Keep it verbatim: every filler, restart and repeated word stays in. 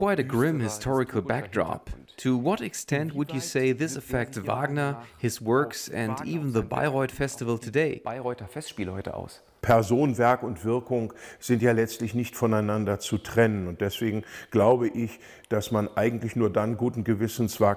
Quite a grim historical backdrop. To what extent would you say this affects Wagner, his works, and even the Bayreuth Festival today? Bayreuther Festspiele heute aus? Person, Werk und Wirkung sind ja letztlich nicht voneinander zu trennen. Und deswegen glaube ich, dass man eigentlich nur dann guten Gewissens Wagner